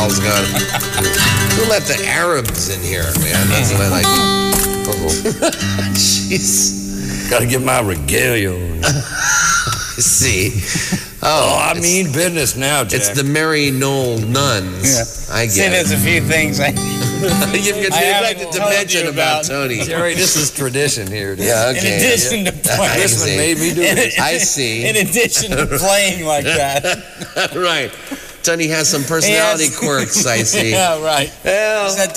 towels gone. Who let the Arabs in here, man? That's what I like. Jeez. Got to get my regalia on. See. I mean business now, Jack. It's the Mary Knoll nuns. Yeah. I See, get there's a few things I You've haven't got to told mention you about about. Tony. Jerry, this is tradition here. Dude. Yeah, in okay. addition to I playing. This one see. made me do it. I see. In addition to playing like that. Right. Tony has some personality Yes. quirks, I see. Yeah, right. Well,